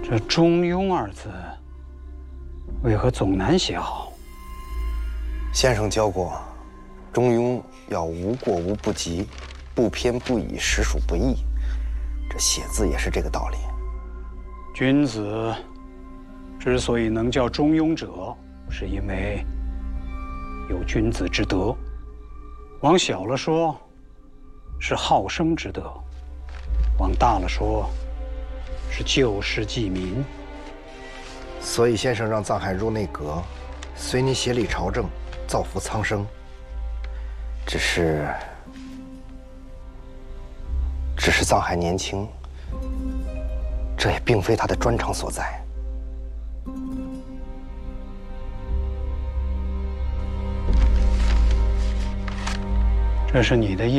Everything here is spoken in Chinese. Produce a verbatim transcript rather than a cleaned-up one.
这“中庸”二字，为何总难写好？ 先生教过，中庸要无过无不及，不偏不倚，实属不易。这写字也是这个道理。 君子之所以能叫中庸者，是因为有君子之德；往小了说，是好生之德；往大了说，是救世济民。 所以先生让藏海入内阁，随你协理朝政，造福苍生。只是，只是藏海年轻，这也并非他的专长所在。 这是你的意